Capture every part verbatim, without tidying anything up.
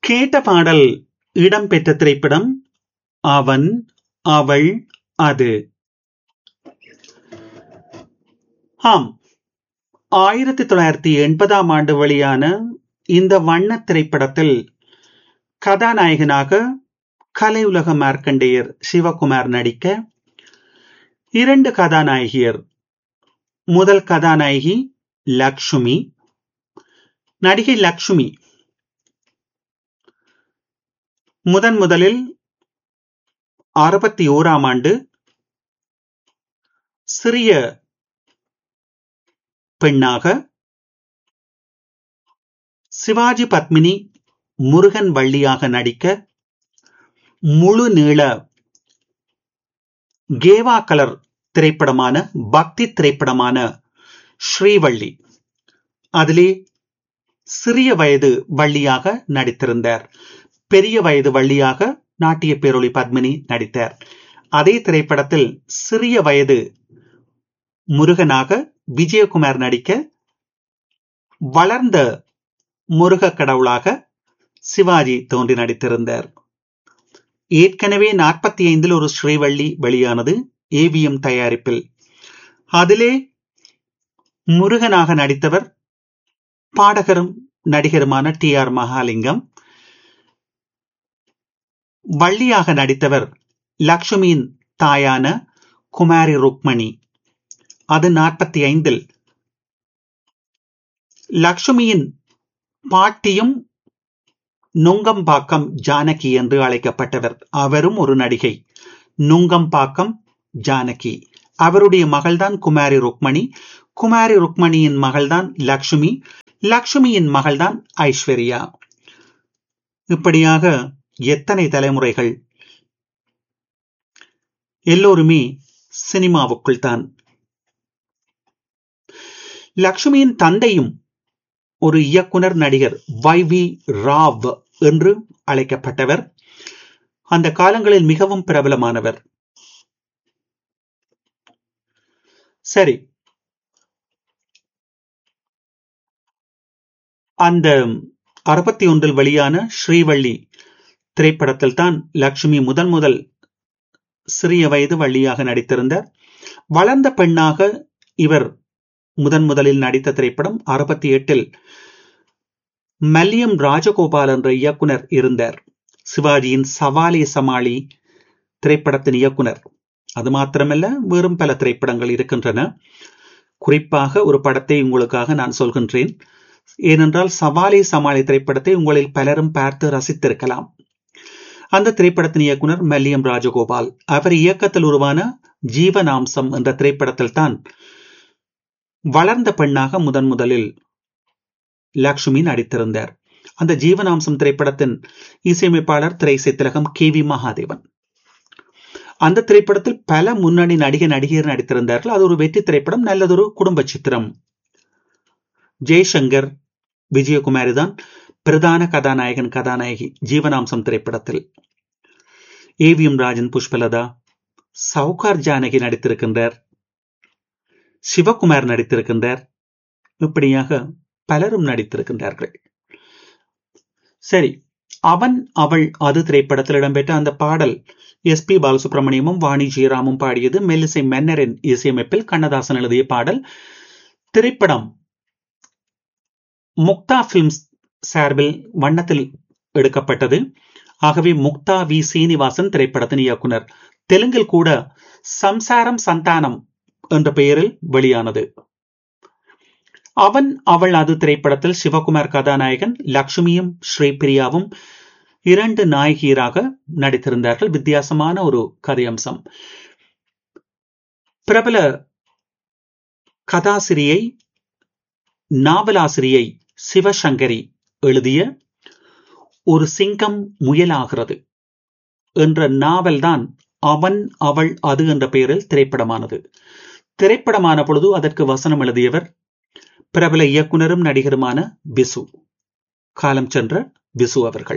கேட்ட பாடல் இடம்பெற்ற திரைப்படம் அவன், அவள், அது. ஆம், ஆயிரத்தி தொள்ளாயிரத்தி எண்பதாம் ஆண்டு வெளியான இந்த வண்ணத் திரைப்படத்தில் கதாநாயகனாக கலையுலக மார்க்கண்டேயர் சிவகுமார் நடிக்க, இரண்டு கதாநாயகியர். முதல் கதாநாயகி லக்ஷ்மி. நடிகை லக்ஷ்மி முதன் முதலில் அறுபத்தி ஓராம் ஆண்டு சிறிய பெண்ணாக சிவாஜி பத்மினி முருகன் வள்ளியாக நடிக்க, முழு நீள கேவா கலர் திரைப்படமான பக்தி திரைப்படமான ஸ்ரீவள்ளி, அதிலே சிறிய வயது வள்ளியாக நடித்திருந்தார். பெரிய வயது வள்ளியாக நாட்டிய பேரொளி பத்மினி நடித்தார். அதே திரைப்படத்தில் சிறிய வயது முருகனாக விஜயகுமார் நடிக்க, வளர்ந்த முருக கடவுளாக சிவாஜி தோன்றி நடித்திருந்தார். ஏற்கனவே நாற்பத்தி ஐந்தில் ஒரு ஸ்ரீவள்ளி வெளியானது ஏவிஎம் தயாரிப்பில். அதிலே முருகனாக நடித்தவர் பாடகரும் நடிகருமான டி ஆர் மகாலிங்கம். வள்ளியாக நடித்தவர் லக்ஷ்மியின் தாயான குமாரி ருக்மணி. அது நாற்பத்தி ஐந்தில். லக்ஷ்மியின் பாட்டியும் நுங்கம்பாக்கம் ஜானகி என்று அழைக்கப்பட்டவர். அவரும் ஒரு நடிகை. நுங்கம்பாக்கம் ஜானகி. அவருடைய மகள்தான் குமாரி ருக்மணி. குமாரி ருக்மணியின் மகள்தான் லக்ஷ்மி. லக்ஷ்மியின் மகள்தான் ஐஸ்வர்யா. இப்படியாக எத்தனை தலைமுறைகள்! எல்லோருமே சினிமாவுக்குள் தான். லக்ஷ்மியின் தந்தையும் ஒரு இயக்குனர் நடிகர் வை வி ராவ் என்று அழைக்கப்பட்டவர். அந்த காலங்களில் மிகவும் பிரபலமானவர். சரி, அந்த அறுபத்தி ஒன்றில் வெளியான ஸ்ரீவள்ளி திரைப்படத்தில் தான் லக்ஷ்மி முதன் முதல் சிறிய வயது வள்ளியாக நடித்திருந்தார். வளர்ந்த பெண்ணாக இவர் முதன் முதலில் நடித்த திரைப்படம் அறுபத்தி எட்டில் மல்லியம் ராஜகோபால் என்ற இயக்குனர் இருந்தார். சிவாஜியின் சவாலே சமாளி திரைப்படத்தின் இயக்குனர். அது மாத்திரமல்ல, வேறும் பல திரைப்படங்கள் இருக்கின்றன. குறிப்பாக ஒரு படத்தை உங்களுக்காக நான் சொல்கின்றேன். ஏனென்றால் சவாலே சமாளி திரைப்படத்தை உங்களில் பலரும் பார்த்து ரசித்திருக்கலாம். அந்த திரைப்படத்தின் இயக்குனர் மல்லியம் ராஜகோபால். அவர் இயக்கத்தில் உருவான ஜீவனாம்சம் என்ற திரைப்படத்தில் தான் வளர்ந்த பெண்ணாக முதன் முதலில் லக்ஷ்மி நடித்திருந்தார். அந்த ஜீவனாம்சம் திரைப்படத்தின் இசையமைப்பாளர் திரைசை திலகம் கே வி மகாதேவன். அந்த திரைப்படத்தில் பல முன்னணி நடிகை நடிகர் நடித்திருந்தார்கள். அது ஒரு வெற்றி திரைப்படம், நல்லதொரு குடும்ப சித்திரம். ஜெய்சங்கர், விஜயகுமாரி தான் பிரதான கதாநாயகன் கதாநாயகி ஜீவனாம்சம் திரைப்படத்தில். ஏவிஎம் ராஜன், புஷ்பலதா, சவுகார் ஜானகி நடித்திருக்கின்றார். சிவகுமார் நடித்திருக்கின்றார். இப்படியாக பலரும் நடித்திருக்கின்றார்கள். சரி, அவன், அவள், அது திரைப்படத்தில் இடம்பெற்ற அந்த பாடல் எஸ் பி பாலசுப்ரமணியமும் வாணி ஜெயராமும் பாடியது. மெல்லிசை மன்னரின் இசையமைப்பில் கண்ணதாசன் எழுதிய பாடல். திரைப்படம் முக்தா பிலிம்ஸ் சார்பில் வண்ணத்தில் எடுக்கப்பட்டது. ஆகவே முக்தா வி சீனிவாசன் திரைப்படத்தின் இயக்குனர். தெலுங்கில் கூட சம்சாரம் சந்தானம் என்ற பெயரில் வெளியானது. அவன், அவள், அது திரைப்படத்தில் சிவகுமார் கதாநாயகன், லக்ஷ்மியும் ஸ்ரீபிரியாவும் இரண்டு நாயகியராக நடித்திருந்தார்கள். வித்தியாசமான ஒரு கதையம்சம். பிரபல கதாசிரியை, நாவலாசிரியை சிவசங்கரி எழுதிய ஒரு சிங்கம் முயலாகிறது என்ற நாவல்தான் அவன், அவள், அது என்ற பெயரில் திரைப்படமானது. திரைப்படமான பொழுது அதற்கு வசனம் எழுதியவர் பிரபல இயக்குனரும் நடிகருமான விசு, காலம் சென்ற விசு அவர்கள்.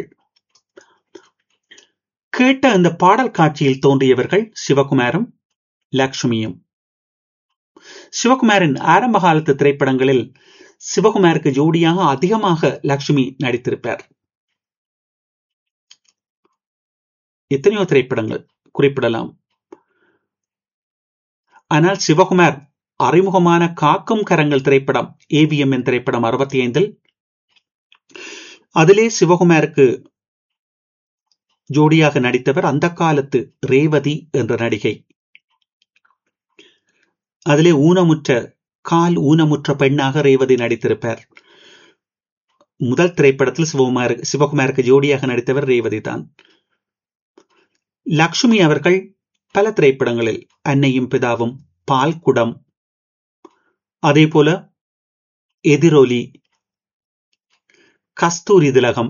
கேட்ட அந்த பாடல் காட்சியில் தோன்றியவர்கள் சிவகுமாரும் லக்ஷ்மியும். சிவகுமாரின் ஆரம்ப காலத்து திரைப்படங்களில் சிவகுமாருக்கு ஜோடியாக அதிகமாக லக்ஷ்மி நடித்திருப்பார். எத்தனையோ திரைப்படங்கள் குறிப்பிடலாம். ஆனால் சிவகுமார் அறிமுகமான காக்கும் கரங்கள் திரைப்படம், ஏவிஎம் என் திரைப்படம் அறுபத்தி ஐந்தில், அதிலே சிவகுமாருக்கு ஜோடியாக நடித்தவர் அந்த காலத்து ரேவதி என்ற நடிகை. அதிலே ஊனமுற்ற கால் ஊனமுற்ற பெண்ணாக ரேவதி நடித்திருப்பார். முதல் திரைப்படத்தில் சிவகுமார் சிவகுமாருக்கு ஜோடியாக நடித்தவர் ரேவதி தான். லக்ஷ்மி அவர்கள் பல திரைப்படங்களில் அன்னையும் பிதாவும், பால்குடம், அதே போல எதிரொலி, கஸ்தூரி திலகம்,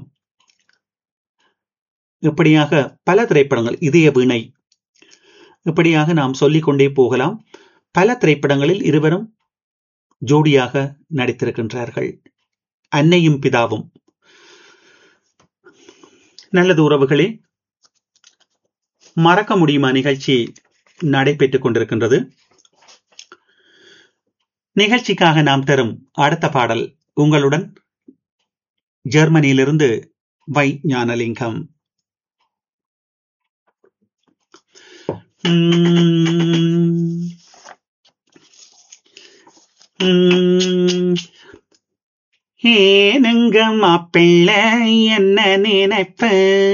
இப்படியாக பல திரைப்படங்கள், இதய வீணை, இப்படியாக நாம் சொல்லிக் கொண்டே போகலாம். பல திரைப்படங்களில் இருவரும் ஜோடியாக நடித்திருக்கின்றார்கள். அன்னையும் பிதாவும். நல்லது உறவுகளே, மறக்க முடியுமா நிகழ்ச்சி நடைபெற்றுக் கொண்டிருக்கின்றது. நிகழ்ச்சிக்காக நாம் தரும் அடுத்த பாடல் உங்களுடன் ஜெர்மனியிலிருந்து வை ஞானலிங்கம். ஏனுங்க மாப்பிள்ளை என்ன நினைப்பு,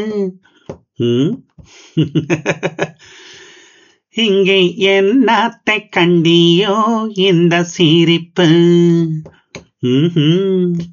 இங்கே என்னத்தை கண்டியோ இந்த சிரிப்பு,